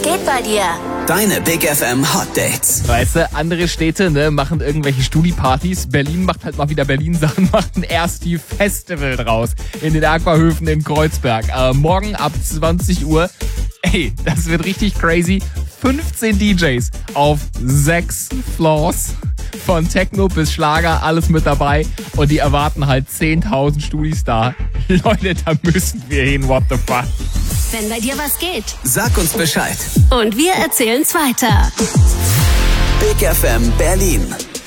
geht bei dir? Deine Big FM Hot Dates. Weißt du, andere Städte machen irgendwelche Studi-Partys. Berlin macht halt mal wieder Berlin-Sachen, macht ein Ersti-Festival draus in den Aquahöfen in Kreuzberg. Morgen ab 20 Uhr. Ey, das wird richtig crazy. 15 DJs auf 6 Floors. Von Techno bis Schlager, alles mit dabei. Und die erwarten halt 10.000 Studis da. Leute, da müssen wir hin, what the fuck. Wenn bei dir was geht. Sag uns Bescheid. Und wir erzählen's weiter. Big FM Berlin.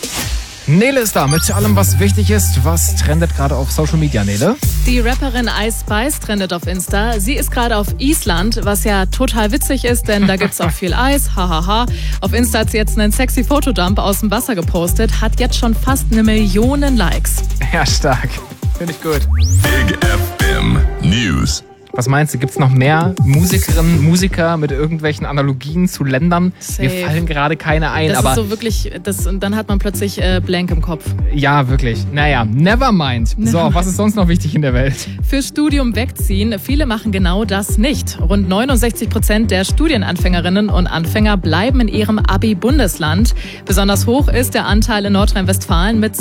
Nele ist da mit allem, was wichtig ist. Was trendet gerade auf Social Media, Nele? Die Rapperin Ice Spice trendet auf Insta. Sie ist gerade auf Island, was ja total witzig ist, denn da gibt's auch viel Eis. Hahaha. Auf Insta hat sie jetzt einen sexy Fotodump aus dem Wasser gepostet. Hat jetzt schon fast 1 Million Likes. Ja, stark. Finde ich gut. Big FM News. Was meinst du, gibt's noch mehr Musikerinnen, Musiker mit irgendwelchen Analogien zu Ländern? Safe. Mir fallen gerade keine ein, Das aber ist so wirklich, und dann hat man plötzlich blank im Kopf. ja, wirklich. Naja, never mind. So, was ist sonst noch wichtig in der Welt? Fürs Studium wegziehen, viele machen genau das nicht. Rund 69% der Studienanfängerinnen und Anfänger bleiben in ihrem Abi-Bundesland. Besonders hoch ist der Anteil in Nordrhein-Westfalen mit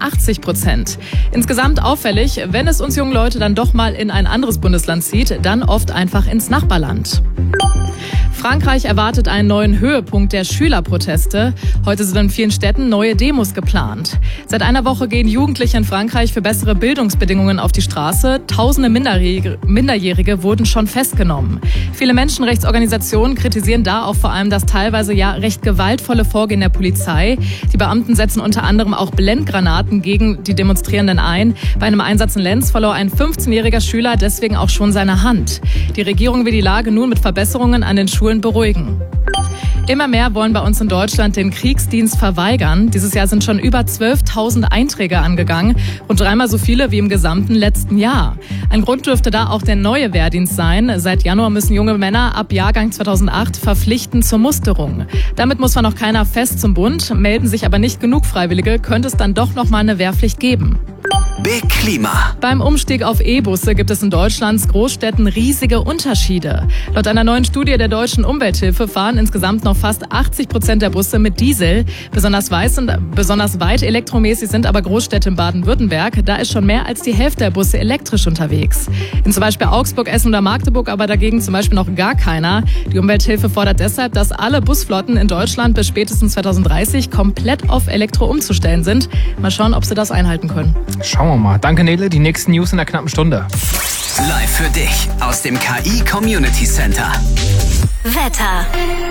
82%. Insgesamt auffällig, wenn es uns jungen Leute dann doch mal in ein anderes Bundesland zieht, dann oft einfach ins Nachbarland. Frankreich erwartet einen neuen Höhepunkt der Schülerproteste. Heute sind in vielen Städten neue Demos geplant. Seit einer Woche gehen Jugendliche in Frankreich für bessere Bildungsbedingungen auf die Straße. Tausende Minderjährige wurden schon festgenommen. Viele Menschenrechtsorganisationen kritisieren da auch vor allem das teilweise ja recht gewaltvolle Vorgehen der Polizei. Die Beamten setzen unter anderem auch Blendgranaten gegen die Demonstrierenden ein. Bei einem Einsatz in Lenz verlor ein 15-jähriger Schüler deswegen auch schon seine Hand. Die Regierung will die Lage nun mit Verbesserungen an den Schulen beruhigen. Immer mehr wollen bei uns in Deutschland den Kriegsdienst verweigern. Dieses Jahr sind schon über 12.000 Einträge angegangen, rund 3-mal so viele wie im gesamten letzten Jahr. Ein Grund dürfte da auch der neue Wehrdienst sein. Seit Januar müssen junge Männer ab Jahrgang 2008 verpflichten zur Musterung. Damit muss zwar noch keiner fest zum Bund, melden sich aber nicht genug Freiwillige, könnte es dann doch noch mal eine Wehrpflicht geben. Big Klima. Beim Umstieg auf E-Busse gibt es in Deutschlands Großstädten riesige Unterschiede. Laut einer neuen Studie der Deutschen Umwelthilfe fahren insgesamt noch fast 80% der Busse mit Diesel. Besonders weit elektromäßig sind aber Großstädte in Baden-Württemberg. Da ist schon mehr als die Hälfte der Busse elektrisch unterwegs. In zum Beispiel Augsburg, Essen oder Magdeburg aber dagegen zum Beispiel noch gar keiner. Die Umwelthilfe fordert deshalb, dass alle Busflotten in Deutschland bis spätestens 2030 komplett auf Elektro umzustellen sind. Mal schauen, ob sie das einhalten können. Schauen wir mal. Danke, Nele. Die nächsten News in einer knappen Stunde. Live für dich aus dem KI Community Center. Wetter.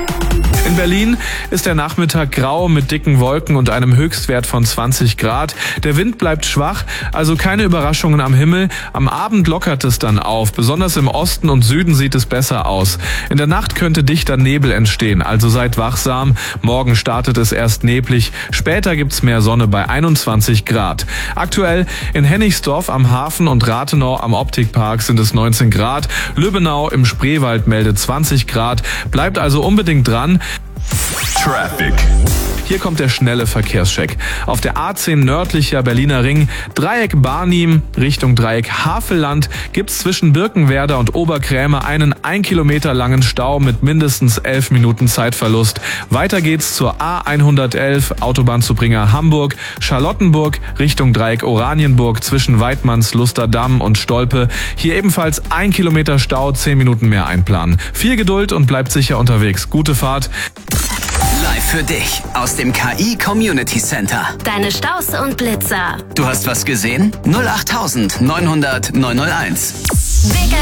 In Berlin ist der Nachmittag grau mit dicken Wolken und einem Höchstwert von 20 Grad. Der Wind bleibt schwach, also keine Überraschungen am Himmel. Am Abend lockert es dann auf. Besonders im Osten und Süden sieht es besser aus. In der Nacht könnte dichter Nebel entstehen, also seid wachsam. Morgen startet es erst neblig. Später gibt's mehr Sonne bei 21 Grad. Aktuell in Hennigsdorf am Hafen und Rathenau am Optikpark sind es 19 Grad. Lübbenau im Spreewald meldet 20 Grad. Bleibt also unbedingt dran. Traffic. Hier kommt der schnelle Verkehrscheck. Auf der A10 nördlicher Berliner Ring, Dreieck Barnim Richtung Dreieck Havelland, gibt's zwischen Birkenwerder und Oberkräme einen 1 Kilometer langen Stau mit mindestens 11 Minuten Zeitverlust. Weiter geht's zur A111 Autobahnzubringer Hamburg, Charlottenburg Richtung Dreieck Oranienburg zwischen Weidmanns, Lusterdamm und Stolpe. Hier ebenfalls 1 Kilometer Stau, 10 Minuten mehr einplanen. Viel Geduld und bleibt sicher unterwegs. Gute Fahrt. Live für dich aus dem KI Community Center. Deine Staus und Blitzer. Du hast was gesehen? 08900 901. Big